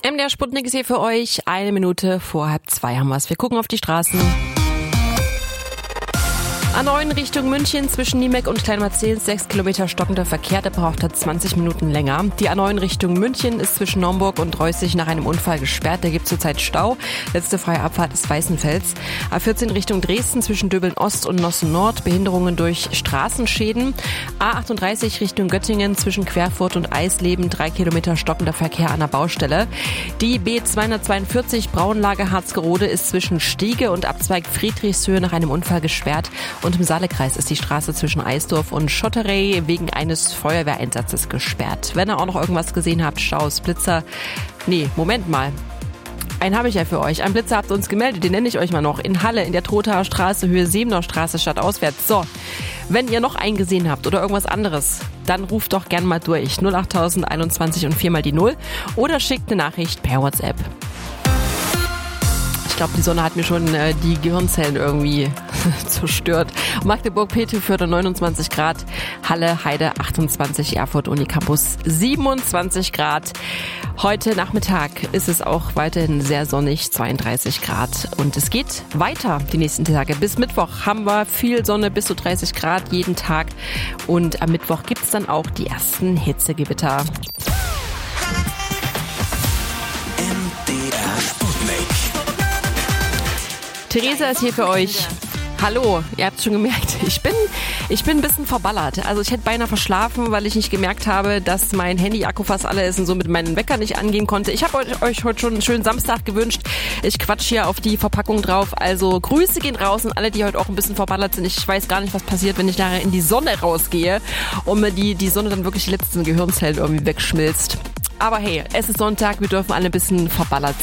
MDR Sputnik ist hier für euch. 1 Minute vor 1:30 haben wir's. Wir gucken auf die Straßen. A9 Richtung München zwischen Niemek und Kleinmarzehns 6 Kilometer stockender Verkehr, der braucht 20 Minuten länger. Die A9 Richtung München ist zwischen Naumburg und Reußig nach einem Unfall gesperrt, da gibt es zurzeit Stau. Letzte freie Abfahrt ist Weißenfels. A14 Richtung Dresden zwischen Döbeln Ost und Nossen Nord, Behinderungen durch Straßenschäden. A38 Richtung Göttingen zwischen Querfurt und Eisleben 3 Kilometer stockender Verkehr an der Baustelle. Die B242 Braunlager Harzgerode ist zwischen Stiege und Abzweig Friedrichshöhe nach einem Unfall gesperrt. Und im Saalekreis ist die Straße zwischen Eisdorf und Schotterey wegen eines Feuerwehreinsatzes gesperrt. Wenn ihr auch noch irgendwas gesehen habt, Staus, Blitzer. Nee, Moment mal. Einen habe ich ja für euch. Ein Blitzer habt ihr uns gemeldet, den nenne ich euch mal noch. In Halle, in der Trothaer Straße, Höhe Sebener Straße, stadtauswärts. So, wenn ihr noch einen gesehen habt oder irgendwas anderes, dann ruft doch gern mal durch. 08021 und 4 mal die 0 oder schickt eine Nachricht per WhatsApp. Ich glaube, die Sonne hat mir schon die Gehirnzellen irgendwie zerstört. Magdeburg-Petelförde 29 Grad, Halle, Heide 28, Erfurt, Unicampus 27 Grad. Heute Nachmittag ist es auch weiterhin sehr sonnig, 32 Grad. Und es geht weiter die nächsten Tage. Bis Mittwoch haben wir viel Sonne, bis zu 30 Grad jeden Tag. Und am Mittwoch gibt es dann auch die ersten Hitzegewitter. Theresa ist hier für euch. Hallo, ihr habt es schon gemerkt, ich bin ein bisschen verballert. Also ich hätte beinahe verschlafen, weil ich nicht gemerkt habe, dass mein Handy-Akku fast alle ist und somit meinen Wecker nicht angehen konnte. Ich habe euch heute schon einen schönen Samstag gewünscht. Ich quatsch hier auf die Verpackung drauf. Also Grüße gehen raus an alle, die heute auch ein bisschen verballert sind. Ich weiß gar nicht, was passiert, wenn ich nachher in die Sonne rausgehe und mir die Sonne dann wirklich die letzten Gehirnzellen irgendwie wegschmilzt. Aber hey, es ist Sonntag, wir dürfen alle ein bisschen verballert